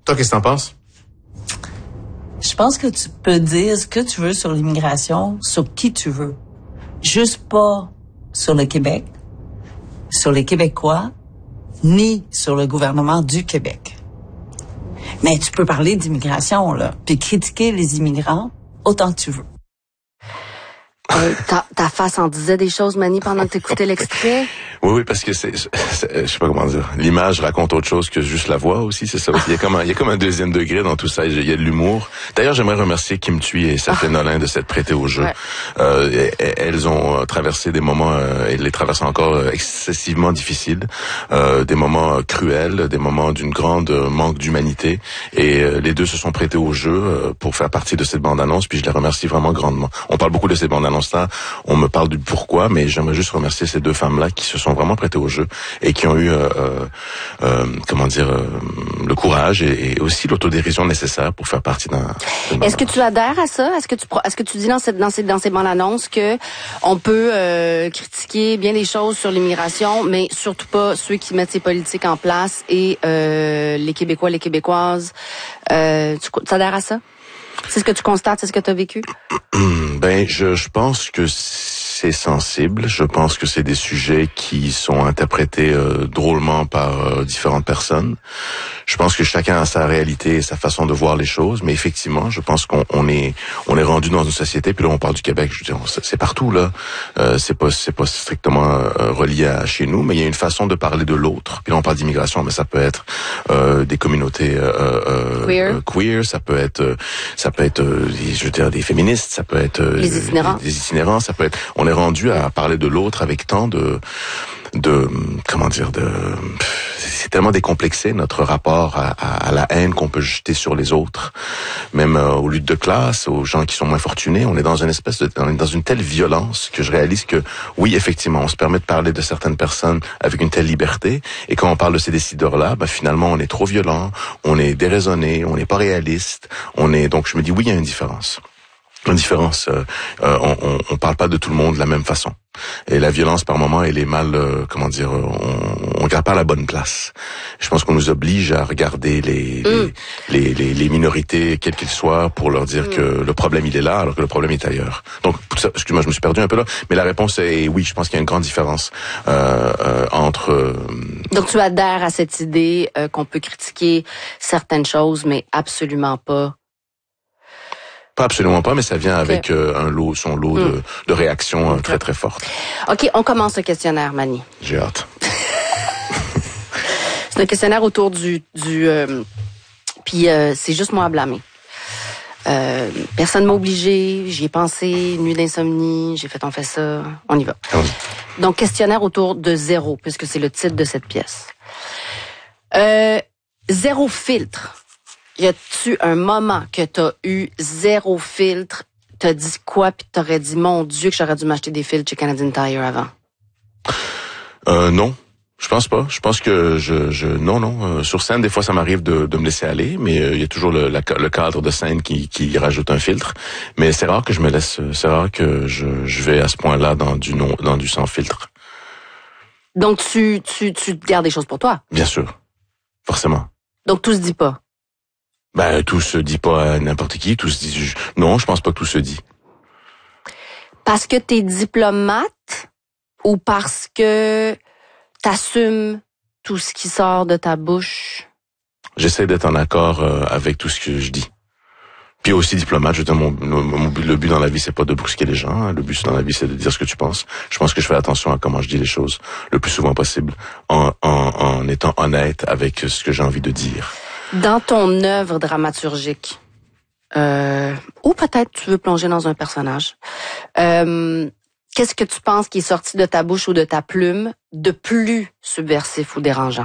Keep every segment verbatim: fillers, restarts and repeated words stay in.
Toi, qu'est-ce que t'en penses? Je pense que tu peux dire ce que tu veux sur l'immigration, sur qui tu veux. Juste pas sur le Québec, sur les Québécois, ni sur le gouvernement du Québec. Mais tu peux parler d'immigration, là, puis critiquer les immigrants autant que tu veux. Euh, ta, ta face en disait des choses, Manny, pendant que t'écoutais l'extrait? Oui, oui, parce que c'est, c'est, je sais pas comment dire, l'image raconte autre chose que juste la voix aussi, c'est ça. Il y a comme un, il y a comme un deuxième degré dans tout ça, il y a de l'humour. D'ailleurs, j'aimerais remercier Kim Thuy et Safia ah. Nolin de s'être prêtées au jeu. Ouais. Euh, elles ont traversé des moments, euh, et les traversent encore excessivement difficiles, euh, des moments cruels, des moments d'une grande manque d'humanité, et euh, les deux se sont prêtées au jeu euh, pour faire partie de cette bande-annonce, puis je les remercie vraiment grandement. On parle beaucoup de cette bande-annonce là, on me parle du pourquoi, mais j'aimerais juste remercier ces deux femmes-là qui se sont vraiment prêtées au jeu et qui ont eu, euh, euh, comment dire, euh, le courage et, et aussi l'autodérision nécessaire pour faire partie d'un. Est-ce que tu adhères à ça? Est-ce que tu, est-ce que tu dis dans cette, dans ces, dans ces bandes annonces que on peut euh, critiquer bien les choses sur l'immigration, mais surtout pas ceux qui mettent ces politiques en place et euh, les Québécois, les Québécoises. Euh, tu, tu adhères à ça? C'est ce que tu constates, c'est ce que tu as vécu? Ben, je, je pense que c'est sensible. Je pense que c'est des sujets qui sont interprétés euh, drôlement par euh, différentes personnes. Je pense que chacun a sa réalité et sa façon de voir les choses, mais effectivement, je pense qu'on on est on est rendu dans une société. Puis là, on parle du Québec. Je veux dire, c'est partout là. Euh, c'est pas c'est pas strictement euh, relié à chez nous, mais il y a une façon de parler de l'autre. Puis là, on parle d'immigration, mais ça peut être euh, des communautés euh, euh, queer. Euh, queer. Ça peut être euh, ça peut être euh, je veux dire des féministes. Ça peut être euh, les itinérants. Des, des itinérants. Ça peut être. On est rendu à parler de l'autre avec tant de de comment dire de c'est tellement décomplexé notre rapport à, à, à la haine qu'on peut jeter sur les autres, même euh, aux luttes de classe, aux gens qui sont moins fortunés. On est dans une espèce de on est dans une telle violence que je réalise que oui, effectivement, on se permet de parler de certaines personnes avec une telle liberté, et quand on parle de ces décideurs-là, ben finalement on est trop violent, on est déraisonné, on n'est pas réaliste, on est donc je me dis oui, il y a une différence. Une différence, euh, euh, on, on, on parle pas de tout le monde de la même façon. Et la violence, par moment, elle est mal, euh, comment dire, on, on regarde pas à la bonne place. Je pense qu'on nous oblige à regarder les, mm. les, les, les, les minorités, quelles qu'elles soient, pour leur dire mm. que le problème, il est là, alors que le problème est ailleurs. Donc, excuse-moi, je me suis perdu un peu là, mais la réponse est oui, je pense qu'il y a une grande différence euh, euh, entre... Euh, Donc, tu adhères à cette idée euh, qu'on peut critiquer certaines choses, mais absolument pas... Pas absolument pas, mais ça vient avec okay. euh, un lot, son lot mm. de, de réactions euh, très très fortes. OK, on commence le questionnaire, Manny. J'ai hâte. C'est un questionnaire autour du... du euh, puis euh, c'est juste moi à blâmer. Euh, personne m'a obligé, j'y ai pensé, nuit d'insomnie, j'ai fait on fait ça, on y va. Oui. Donc, questionnaire autour de zéro, puisque c'est le titre de cette pièce. Euh, zéro filtre. Y a-tu un moment que t'as eu zéro filtre, t'as dit quoi, puis t'aurais dit, mon Dieu, que j'aurais dû m'acheter des filtres chez Canadian Tire avant? Euh, non. Je pense pas. Je pense que je, je non, non. Euh, sur scène, des fois, ça m'arrive de, de me laisser aller, mais il euh, y a toujours le, la, le cadre de scène qui, qui rajoute un filtre. Mais c'est rare que je me laisse. C'est rare que je, je vais à ce point-là dans du non, dans du sans filtre. Donc tu, tu, tu gardes des choses pour toi? Bien sûr, forcément. Donc tout se dit pas? Ben tout se dit pas à n'importe qui. Tout se dit. Non, je pense pas que tout se dit. Parce que t'es diplomate ou parce que t'assumes tout ce qui sort de ta bouche? J'essaie d'être en accord euh, avec tout ce que je dis. Puis aussi diplomate, je veux dire, mon, mon, le but dans la vie, c'est pas de brusquer les gens. Hein. Le but dans la vie, c'est de dire ce que tu penses. Je pense que je fais attention à comment je dis les choses le plus souvent possible, en, en, en étant honnête avec ce que j'ai envie de dire. Dans ton œuvre dramaturgique, euh, ou peut-être tu veux plonger dans un personnage, euh, qu'est-ce que tu penses qui est sorti de ta bouche ou de ta plume de plus subversif ou dérangeant?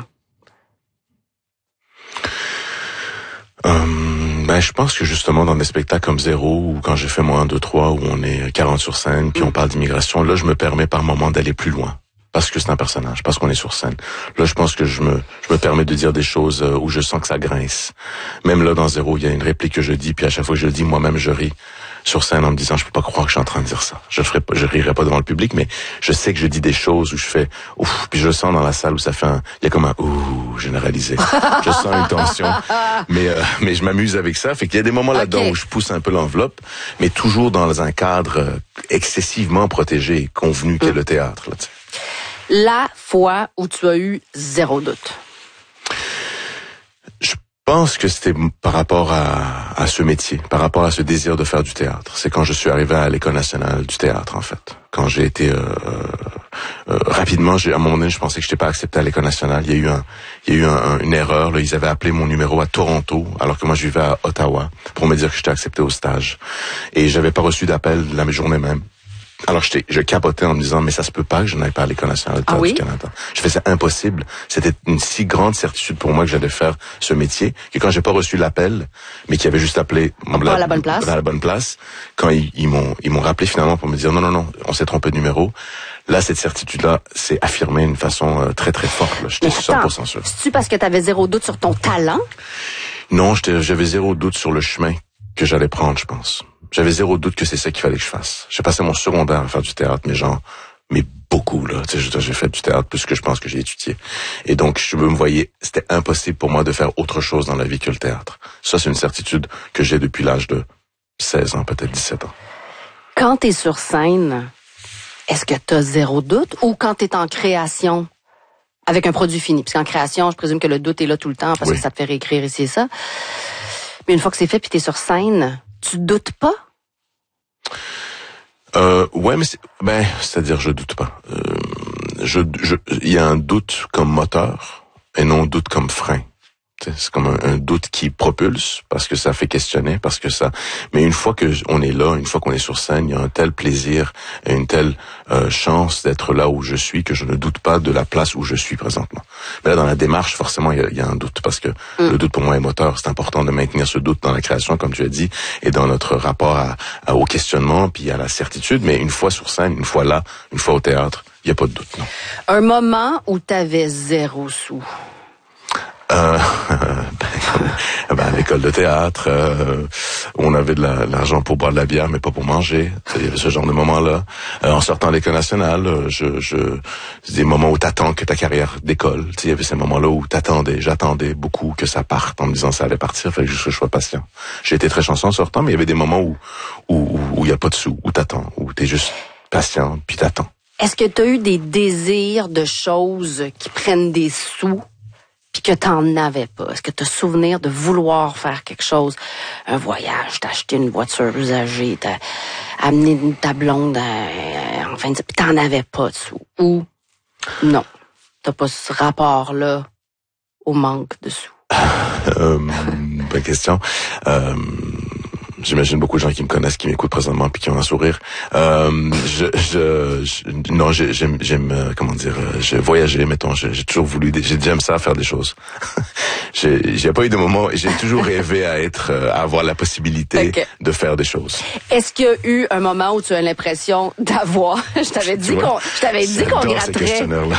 Euh, ben, je pense que justement dans des spectacles comme Zéro, ou quand j'ai fait Moi un, deux, trois, où on est quarante sur scène, puis on parle d'immigration, là, je me permets par moment d'aller plus loin. Parce que c'est un personnage, parce qu'on est sur scène. Là, je pense que je me, je me permets de dire des choses où je sens que ça grince. Même là, dans Zéro, il y a une réplique que je dis, puis à chaque fois que je le dis, moi-même, je ris. sur scène en me disant je peux pas croire que je suis en train de dire ça. Je ferai pas, je rirai pas devant le public, mais je sais que je dis des choses où je fais ouf, puis je le sens dans la salle où ça fait un, il y a comme un ouh généralisé. Je sens une tension, mais euh, mais je m'amuse avec ça. Fait qu'il y a des moments là-dedans okay. où je pousse un peu l'enveloppe, mais toujours dans un cadre excessivement protégé et convenu qu'est mm. le théâtre. Là, la fois où tu as eu zéro doute. Je pense que c'était par rapport à, à ce métier, par rapport à ce désir de faire du théâtre. C'est quand je suis arrivé à l'École nationale du théâtre, en fait. Quand j'ai été euh, euh, rapidement, j'ai, à un moment donné, je pensais que je n'étais pas accepté à l'École nationale. Il y a eu, un, il y a eu un, une erreur. Là. Ils avaient appelé mon numéro à Toronto, alors que moi je vivais à Ottawa, pour me dire que j'étais accepté au stage. Et j'avais pas reçu d'appel la journée même. Alors j'étais, je capotais en me disant mais ça se peut pas que je n'aille pas à l'École nationale de théâtre ah oui? du Canada. Je faisais impossible. C'était une si grande certitude pour moi que j'allais faire ce métier que quand j'ai pas reçu l'appel, mais qui avait juste appelé à la, la bonne place, à la bonne place, quand ils, ils m'ont ils m'ont rappelé finalement pour me dire non non non, on s'est trompé de numéro. Là cette certitude là s'est affirmée d'une façon euh, très très forte. Là. J'étais cent pour cent sûr. C'est-tu parce que tu avais zéro doute sur ton talent? Non, j'étais, j'avais zéro doute sur le chemin que j'allais prendre, je pense. J'avais zéro doute que c'est ça qu'il fallait que je fasse. J'ai passé mon secondaire à faire du théâtre, mais genre, mais beaucoup, là. Tu sais, j'ai fait du théâtre plus que je pense que j'ai étudié. Et donc, je me voyais, c'était impossible pour moi de faire autre chose dans la vie que le théâtre. Ça, c'est une certitude que j'ai depuis l'âge de seize ans, peut-être dix-sept ans. Quand t'es sur scène, est-ce que t'as zéro doute ou quand t'es en création avec un produit fini? Parce qu'en création, je présume que le doute est là tout le temps parce oui. que ça te fait réécrire ici et ça. Mais une fois que c'est fait puis t'es sur scène, tu doutes pas? Euh, ouais, mais c'est, ben, c'est-à-dire, je doute pas. Euh, je, je, il y a un doute comme moteur et non doute comme frein. C'est comme un, un doute qui propulse parce que ça fait questionner, parce que ça. Mais une fois que on est là, une fois qu'on est sur scène, il y a un tel plaisir et une telle euh, chance d'être là où je suis que je ne doute pas de la place où je suis présentement. Mais là, dans la démarche, forcément, il y a, il y a un doute parce que mm. le doute pour moi est moteur. C'est important de maintenir ce doute dans la création, comme tu as dit, et dans notre rapport à, à, au questionnement puis à la certitude. Mais une fois sur scène, une fois là, une fois au théâtre, il y a pas de doute, non. Un moment où t'avais zéro sou. Euh, ben, ben, à l'école de théâtre, euh, où on avait de la, l'argent pour boire de la bière, mais pas pour manger. Il y avait ce genre de moments-là. Euh, en sortant de l'école nationale, je, je, c'est des moments où t'attends que ta carrière décolle. Il y avait ces moments-là où t'attendais, j'attendais beaucoup que ça parte en me disant ça allait partir, fallait juste que je sois patient. J'ai été très chanceux en sortant, mais il y avait des moments où où où il y a pas de sous, où t'attends, où t'es juste patient, puis t'attends. Est-ce que t'as eu des désirs de choses qui prennent des sous? Puis que t'en avais pas. Est-ce que t'as souvenir de vouloir faire quelque chose? Un voyage, t'as acheté une voiture usagée, t'as amené ta blonde à, enfin, puis t'en avais pas de sous. Ou non, t'as pas ce rapport-là au manque de sous. euh, bonne question. Euh, J'imagine beaucoup de gens qui me connaissent, qui m'écoutent présentement, puis qui ont un sourire. Euh, je, je, je non, j'aime, j'aime, comment dire, j'ai voyagé, mettons. J'ai, j'ai toujours voulu, j'ai, j'aime ça, faire des choses. j'ai, j'ai pas eu de moment. J'ai toujours rêvé à être, à avoir la possibilité okay. de faire des choses. Est-ce qu'il y a eu un moment où tu as l'impression d'avoir, je t'avais dit qu'on, je t'avais dit qu'on gratterait. Ces questionnaires-là.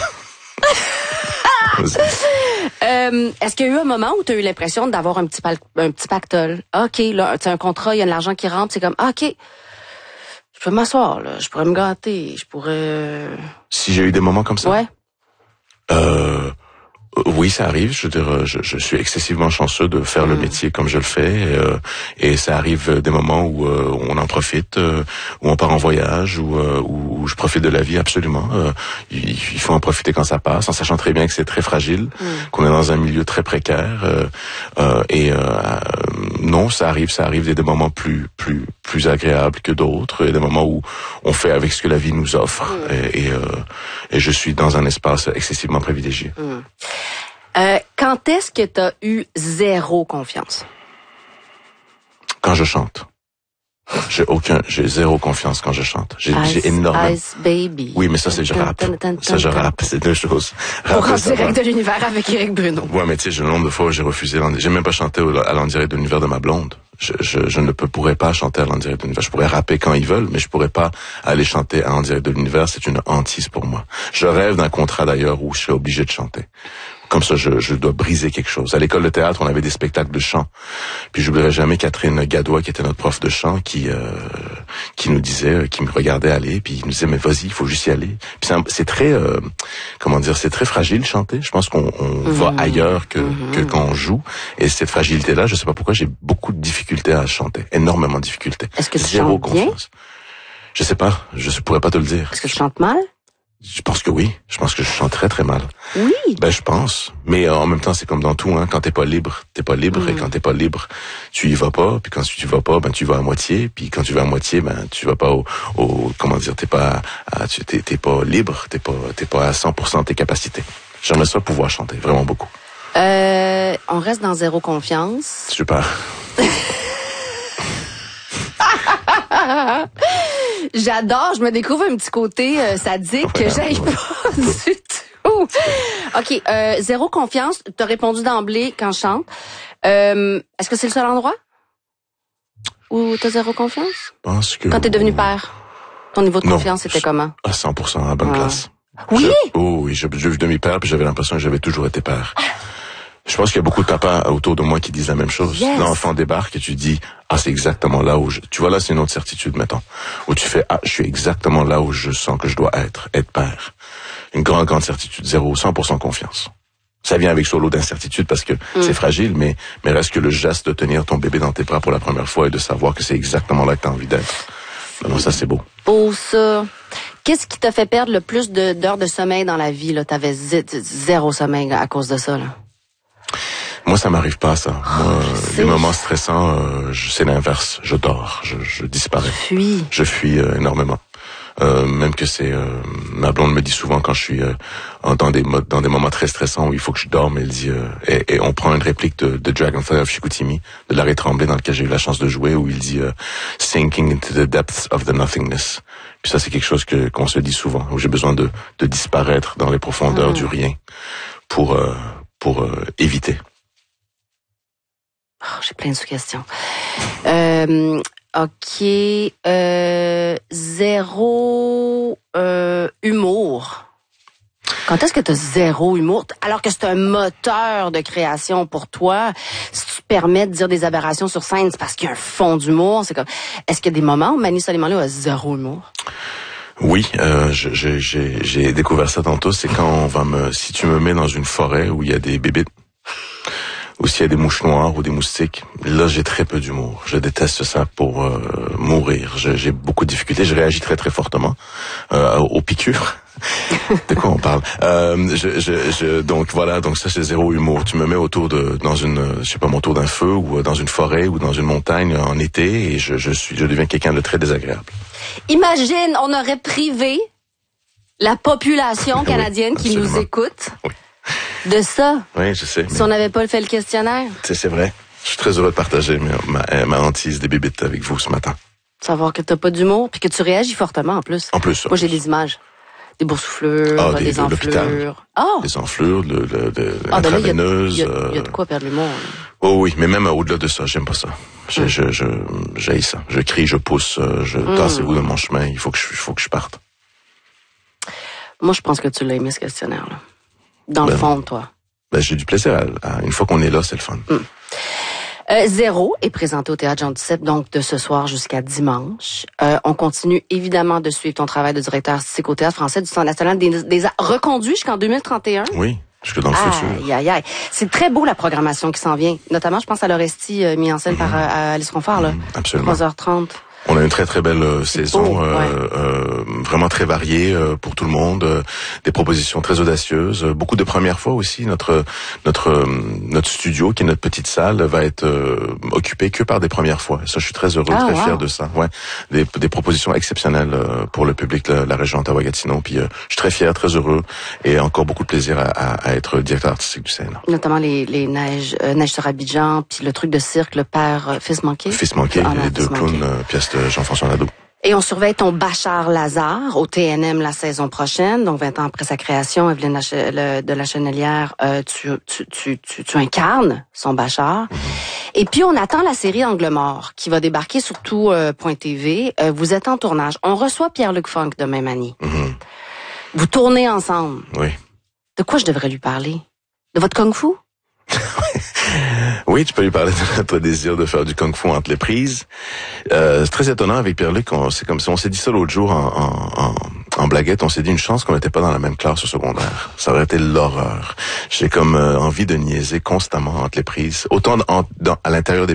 euh, est-ce qu'il y a eu un moment où tu as eu l'impression d'avoir un petit pal- un petit pactole? OK, là, tu as un contrat, il y a de l'argent qui rentre, c'est comme OK. Je peux m'asseoir là, je pourrais me gâter, je pourrais Si j'ai eu des moments comme ça? Ouais. Euh Oui, ça arrive. Je veux dire, je, je suis excessivement chanceux de faire mmh. le métier comme je le fais, et, euh, et ça arrive des moments où euh, on en profite, euh, où on part en voyage, où, euh, où je profite de la vie absolument. Euh, il, il faut en profiter quand ça passe, en sachant très bien que c'est très fragile, mmh. qu'on est dans un milieu très précaire. Euh, euh, et euh, non, ça arrive, ça arrive des, des moments plus plus plus agréables que d'autres, et des moments où on fait avec ce que la vie nous offre. Mmh. Et, et, euh, et je suis dans un espace excessivement privilégié. Mmh. Euh, quand est-ce que tu as eu zéro confiance? Quand je chante. J'ai aucun, j'ai zéro confiance quand je chante. J'ai, Ice, j'ai énormément. Ice Baby. Oui, mais ça, c'est je rappe. Ça, je rappe. C'est deux choses. Pour En direct de l'univers avec Éric Bruno. Ouais, mais tu sais, le nombre de fois où j'ai refusé, j'ai même pas chanté à l'En direct de l'univers de ma blonde. Je, je, je ne peux, pourrais pas chanter à l'En direct de l'univers. Je pourrais rapper quand ils veulent, mais je pourrais pas aller chanter à En direct de l'univers. C'est une hantise pour moi. Je rêve d'un contrat d'ailleurs où je serais obligé de chanter. Comme ça, je, je dois briser quelque chose. À l'école de théâtre, on avait des spectacles de chant. Puis j'oublierai jamais Catherine Gadois, qui était notre prof de chant, qui euh, qui nous disait, qui me regardait aller, puis il nous disait, mais vas-y, il faut juste y aller. Puis c'est, c'est très, euh, comment dire, c'est très fragile chanter. Je pense qu'on on mmh. va ailleurs que, mmh. que quand on joue. Et cette fragilité-là, je sais pas pourquoi, j'ai beaucoup de difficultés à chanter. Énormément de difficultés. Est-ce que tu Zéro chantes bien? confiance. Je sais pas. Je pourrais pas te le dire. Est-ce que tu chantes mal? Je pense que oui. Je pense que je chante très très mal. Oui. Ben je pense. Mais euh, en même temps, c'est comme dans tout. Hein. Quand t'es pas libre, t'es pas libre. Mm. Et quand t'es pas libre, tu y vas pas. Puis quand tu y vas pas, ben tu vas à moitié. Puis quand tu vas à moitié, ben tu vas pas au, au comment dire, t'es pas, à, tu t'es, t'es pas libre. T'es pas, t'es pas à cent pour cent de tes capacités. J'aimerais ça pouvoir chanter vraiment beaucoup. Euh, on reste dans zéro confiance. Super. J'adore, je me découvre un petit côté euh, sadique que j'aille pas du tout. OK, euh, zéro confiance, tu as répondu d'emblée quand je chante. Euh, est-ce que c'est le seul endroit où tu as zéro confiance? Je pense que... Quand tu es devenu père, ton niveau de non, confiance c'était comment? À cent pour cent, à la bonne ah. place. Oui? Je, oh oui, j'ai vu demi-père, puis j'avais l'impression que j'avais toujours été père. Ah. Je pense qu'il y a beaucoup de papas autour de moi qui disent la même chose. Yes. L'enfant débarque et tu dis, ah, c'est exactement là où je... Tu vois, là, c'est une autre certitude, mettons. Où tu fais, ah, je suis exactement là où je sens que je dois être, être père. Une grande, grande certitude. Zéro, cent pour cent confiance. Ça vient avec son lot d'incertitude parce que mm. c'est fragile, mais, mais reste que le geste de tenir ton bébé dans tes bras pour la première fois et de savoir que c'est exactement là que tu as envie d'être. Alors ça, c'est beau. Beau, ça. Qu'est-ce qui t'a fait perdre le plus de, d'heures de sommeil dans la vie, là? T'avais z- zéro sommeil à cause de ça, là. Moi, ça m'arrive pas, ça. Moi, c'est... les moments stressants, euh, je, c'est l'inverse. Je dors, je, je disparais. Fuis. Je fuis euh, énormément. Euh, même que c'est... Euh, ma blonde me dit souvent quand je suis euh, dans des modes, dans des moments très stressants où il faut que je dorme, elle dit... Euh, et, et on prend une réplique de, de Dragonfly of Chicoutimi, de Larry Tremblay, dans lequel j'ai eu la chance de jouer, où il dit euh, « Sinking into the depths of the nothingness ». Puis ça, c'est quelque chose que qu'on se dit souvent, où j'ai besoin de, de disparaître dans les profondeurs ah. du rien pour, euh, pour euh, éviter. Oh, j'ai plein de sous-questions. Euh, OK. Euh, zéro euh, humour. Quand est-ce que tu as zéro humour? Alors que c'est un moteur de création pour toi. Si tu te permets de dire des aberrations sur scène, c'est parce qu'il y a un fond d'humour. C'est comme. Est-ce qu'il y a des moments où Manu Soleiman a zéro humour? Oui, euh, je, je, j'ai, j'ai découvert ça tantôt. C'est quand on va me... Si tu me mets dans une forêt où il y a des bébites, ou s'il y a des mouches noires ou des moustiques, là j'ai très peu d'humour. Je déteste ça pour euh, mourir. Je, j'ai beaucoup de difficultés. Je réagis très très fortement euh, aux piqûres. De quoi on parle euh, je, je, je, Donc voilà, donc ça c'est zéro humour. Tu me mets autour de, dans une, je sais pas, autour d'un feu ou dans une forêt ou dans une montagne en été et je, je suis, je deviens quelqu'un de très désagréable. Imagine, on aurait privé la population canadienne oui, qui nous écoute. Oui. De ça. Oui, je sais. Si on n'avait pas fait le questionnaire. C'est, c'est vrai. Je suis très heureux de partager ma, ma, ma hantise des bébites avec vous ce matin. Savoir que t'as pas d'humour puis que tu réagis fortement en plus. En plus. Moi, j'ai des images. Des boursouflures, ah, des, des enflures. Ah! Oh. Des enflures, de, de, de, ah, ben intraveineuses. Il y, y, y a de quoi perdre l'humour. Oh oui, mais même au-delà de ça, j'aime pas ça. Je, mm. je, je, j'haïs ça. Je crie, je pousse, je mm. tassez-vous de mon chemin. Il faut que je, il faut que je parte. Moi, je pense que tu l'as aimé, ce questionnaire-là. Dans ben, le fond de toi. Ben, j'ai du plaisir. À, à, une fois qu'on est là, c'est le fun. Mm. Euh, Zéro est présenté au Théâtre Jean Duceppe, donc de ce soir jusqu'à dimanche. Euh, on continue évidemment de suivre ton travail de directeur artistique au Théâtre français du Centre national des, des arts, reconduit jusqu'en deux mille trente et un. Oui, jusque dans le aïe, futur. Aïe, aïe, aïe. C'est très beau la programmation qui s'en vient. Notamment, je pense à l'Orestie euh, mis en scène mm-hmm. par euh, Alice Confort, là. Mm-hmm. Absolument. trois heures trente. On a une très très belle euh, saison, beau, euh, ouais. euh, vraiment très variée euh, pour tout le monde, euh, des propositions très audacieuses, euh, beaucoup de premières fois aussi. Notre notre euh, notre studio, qui est notre petite salle, va être euh, occupé que par des premières fois. Et ça, je suis très heureux, ah, très wow. fier de ça. Ouais, des, des propositions exceptionnelles euh, pour le public de la, la région Ottawa-Gatineau. Puis euh, je suis très fier, très heureux, et encore beaucoup de plaisir à, à, à être directeur artistique du C N A. Notamment les les neiges euh, neiges sur Abidjan, puis le truc de cirque, le père euh, fils manqué. Fils manqué, ah, les deux clowns euh, pièces Jean-François Nadeau. Et on surveille ton Bachar Lazare au T N M la saison prochaine, donc vingt ans après sa création, Evelyne Lach- le, de la Chenelière, euh, tu, tu, tu, tu, tu incarnes son Bachar. Mm-hmm. Et puis on attend la série Angle mort qui va débarquer sur tout euh, point T V. Euh, vous êtes en tournage. On reçoit Pierre-Luc Funk demain, Manny. Mm-hmm. Vous tournez ensemble. Oui. De quoi je devrais lui parler? De votre kung-fu? Oui, tu peux lui parler de notre désir de faire du kung-fu entre les prises. Euh, c'est très étonnant avec Pierre-Luc, on, c'est comme si on s'est dit ça l'autre jour en, en, en, en blaguette, on s'est dit une chance qu'on n'était pas dans la même classe au secondaire. Ça aurait été l'horreur. J'ai comme euh, envie de niaiser constamment entre les prises, autant en, dans, à l'intérieur des